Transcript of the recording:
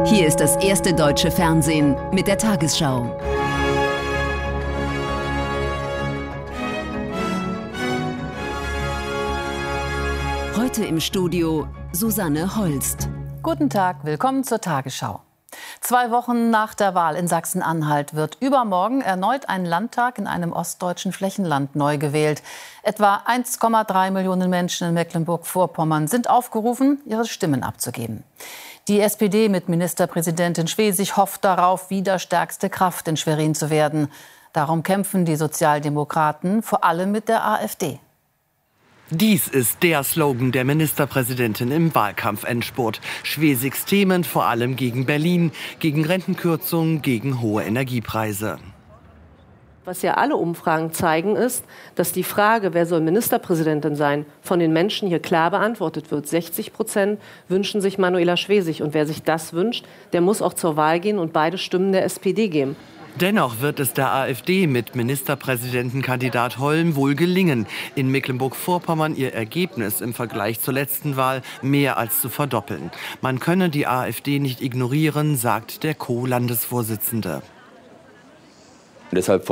Hier ist das erste deutsche Fernsehen mit der Tagesschau. Heute im Studio Susanne Holst. Guten Tag, willkommen zur Tagesschau. 2 Wochen nach der Wahl in Sachsen-Anhalt wird übermorgen erneut ein Landtag in einem ostdeutschen Flächenland neu gewählt. Etwa 1,3 Millionen Menschen in Mecklenburg-Vorpommern sind aufgerufen, ihre Stimmen abzugeben. Die SPD mit Ministerpräsidentin Schwesig hofft darauf, wieder stärkste Kraft in Schwerin zu werden. Darum kämpfen die Sozialdemokraten vor allem mit der AfD. Dies ist der Slogan der Ministerpräsidentin im Wahlkampfendspurt. Schwesigs Themen vor allem gegen Berlin, gegen Rentenkürzungen, gegen hohe Energiepreise. Was ja alle Umfragen zeigen, ist, dass die Frage, wer soll Ministerpräsidentin sein, von den Menschen hier klar beantwortet wird. 60% wünschen sich Manuela Schwesig. Und wer sich das wünscht, der muss auch zur Wahl gehen und beide Stimmen der SPD geben. Dennoch wird es der AfD mit Ministerpräsidentenkandidat Holm wohl gelingen, in Mecklenburg-Vorpommern ihr Ergebnis im Vergleich zur letzten Wahl mehr als zu verdoppeln. Man könne die AfD nicht ignorieren, sagt der Co-Landesvorsitzende. Deshalb